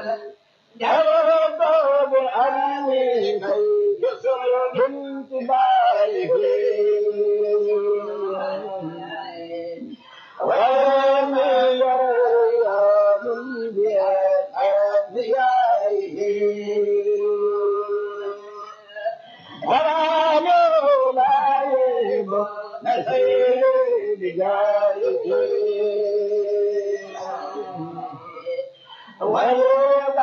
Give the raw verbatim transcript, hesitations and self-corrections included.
جرب أني يسر بانتباهه ومن يرى من بأنبيائه ولا نلعب نسير بجاهه